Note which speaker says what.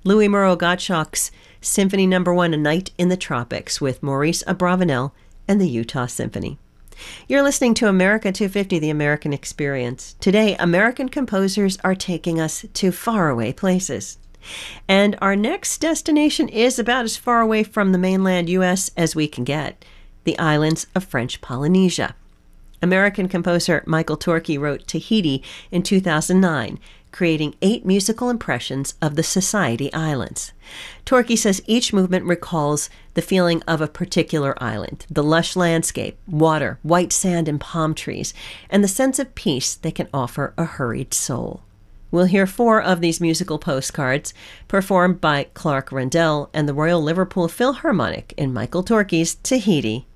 Speaker 1: Louis Moreau Gottschalk's Symphony No. 1, A Night in the Tropics, with Maurice Abravanel and the Utah Symphony. You're listening to America 250, The American Experience. Today, American composers are taking us to faraway places. And our next destination is about as far away from the mainland U.S. as we can get, the islands of French Polynesia. American composer Michael Torke wrote Tahiti in 2009, creating 8 musical impressions of the Society Islands. Torke says each movement recalls the feeling of a particular island, the lush landscape, water, white sand, and palm trees, and the sense of peace they can offer a hurried soul. We'll hear 4 of these musical postcards performed by Clark Rendell and the Royal Liverpool Philharmonic in Michael Torke's Tahiti.